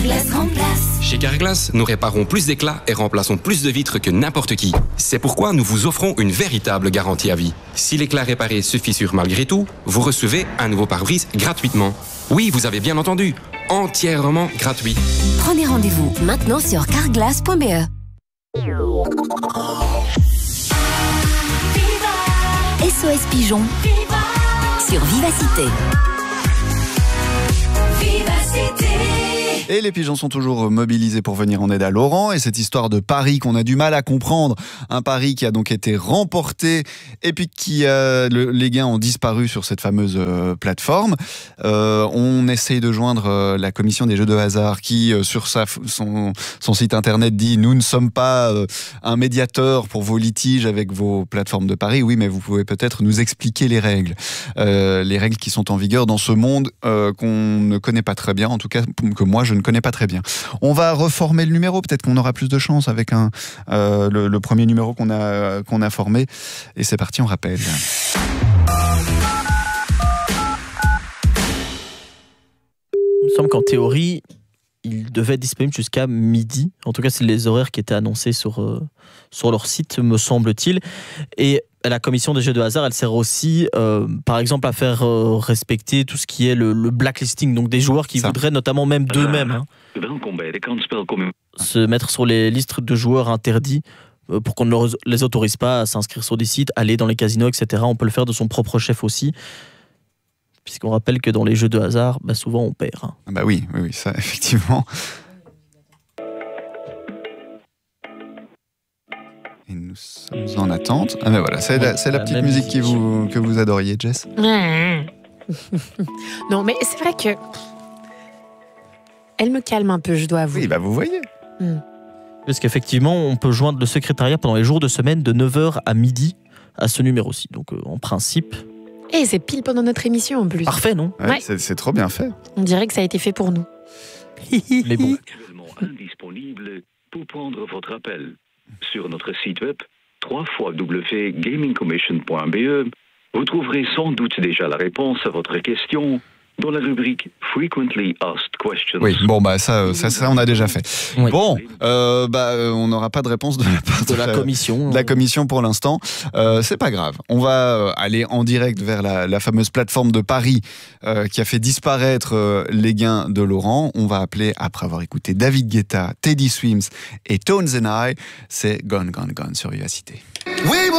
Carglass remplace. Chez Carglass, nous réparons plus d'éclats et remplaçons plus de vitres que n'importe qui. C'est pourquoi nous vous offrons une véritable garantie à vie. Si l'éclat réparé se fissure malgré tout, vous recevez un nouveau pare-brise gratuitement. Oui, vous avez bien entendu, entièrement gratuit. Prenez rendez-vous maintenant sur carglass.be. SOS Pigeon sur Vivacité. Et les pigeons sont toujours mobilisés pour venir en aide à Laurent. Et cette histoire de pari qu'on a du mal à comprendre, un pari qui a donc été remporté et puis les gains ont disparu sur cette fameuse plateforme. On essaye de joindre la commission des jeux de hasard qui, sur son site internet, dit « Nous ne sommes pas un médiateur pour vos litiges avec vos plateformes de paris. » Oui, mais vous pouvez peut-être nous expliquer les règles qui sont en vigueur dans ce monde qu'on ne connaît pas très bien, en tout cas que moi je ne connais pas très bien. On va reformer le numéro, peut-être qu'on aura plus de chance avec le premier numéro qu'on a formé. Et c'est parti, on rappelle. Il me semble qu'en théorie, il devait être disponible jusqu'à midi. En tout cas, c'est les horaires qui étaient annoncés sur leur site, me semble-t-il. Et la commission des jeux de hasard, elle sert aussi, par exemple, à faire respecter tout ce qui est le blacklisting, donc des joueurs qui voudraient, notamment même d'eux-mêmes, se mettre sur les listes de joueurs interdits pour qu'on ne les autorise pas à s'inscrire sur des sites, aller dans les casinos, etc. On peut le faire de son propre chef aussi. Puisqu'on rappelle que dans les jeux de hasard, souvent on perd. Hein. Bah oui, ça effectivement. Et nous sommes en attente. Ah mais voilà, c'est la petite musique que vous adoriez, Jess. Non, mais c'est vrai que elle me calme un peu, je dois avouer. Oui, vous voyez. Parce qu'effectivement, on peut joindre le secrétariat pendant les jours de semaine de 9h à midi à ce numéro-ci. Donc en principe... Et c'est pile pendant notre émission en plus. Parfait, non ? Ouais. C'est trop bien fait. On dirait que ça a été fait pour nous. Mais bon. Actuellement indisponible pour prendre votre appel. Sur notre site web www.gamingcommission.be, vous trouverez sans doute déjà la réponse à votre question dans la rubrique Frequently Asked Questions. Oui, bon ça on a déjà fait. Oui. Bon, on n'aura pas de réponse de la part de la commission. De la commission pour l'instant. C'est pas grave. On va aller en direct vers la fameuse plateforme de paris qui a fait disparaître les gains de Laurent. On va appeler, après avoir écouté David Guetta, Teddy Swims et Tones and I, c'est Gone Gone Gone sur Vivacité. We